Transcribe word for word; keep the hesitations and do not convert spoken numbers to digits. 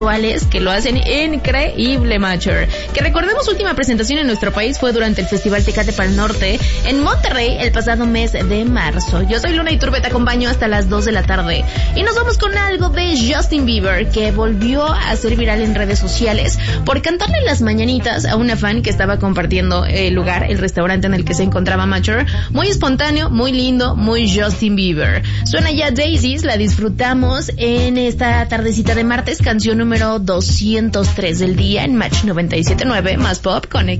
que lo hacen increíble, Macher. Que recordemos, su última presentación en nuestro país fue durante el Festival Tecate Pal Norte en Monterrey el pasado mes de marzo. Yo soy Luna Iturbe, te acompaño hasta las dos de la tarde. Y nos vamos con algo de Justin Bieber, que volvió a ser viral en redes sociales por cantarle las mañanitas a una fan que estaba compartiendo el lugar, el restaurante en el que se encontraba Macher. Muy espontáneo, muy lindo, muy Justin Bieber. Suena ya Daisies, la disfrutamos en esta tardecita de martes, canción número número doscientos tres del día en Match noventa y siete punto nueve, más pop, conecta.